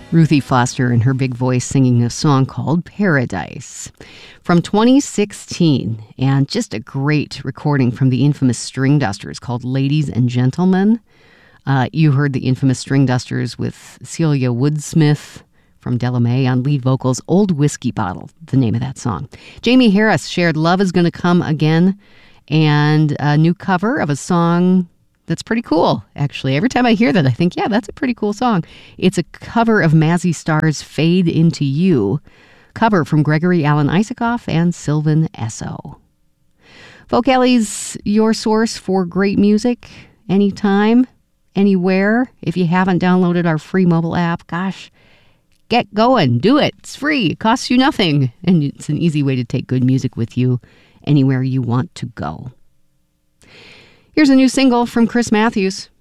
Ruthie Foster and her big voice singing a song called Paradise from 2016, and just a great recording from the infamous String Dusters called Ladies and Gentlemen. You heard the infamous String Dusters with Celia Woodsmith from Della Mae on lead vocals. Old Whiskey Bottle, the name of that song. Jamie Harris shared Love Is Gonna Come Again, and a new cover of a song that's pretty cool, actually. Every time I hear that, I think, yeah, that's a pretty cool song. It's a cover of Mazzy Star's Fade Into You, cover from Gregory Alan Isakov and Sylvan Esso. Folk Alley's your source for great music, anytime, anywhere. If you haven't downloaded our free mobile app, gosh, get going, do it. It's free, it costs you nothing, and it's an easy way to take good music with you anywhere you want to go. Here's a new single from Chris Matthews.